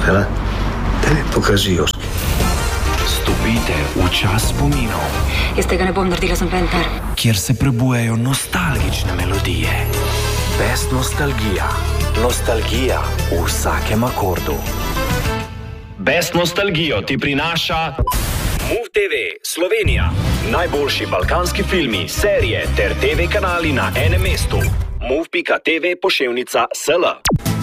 Hela, te pokaži, Joški. Stopite v čas spominov. Jaz tega ne bom naredila za noben. Kjer se prebujajo nostalgične melodije. Best nostalgija. Nostalgija v vsakem akordu. Best nostalgijo ti prinaša Move TV Slovenija. Najboljši balkanski filmi, serije ter TV kanali na enem mestu. Move.tv /sl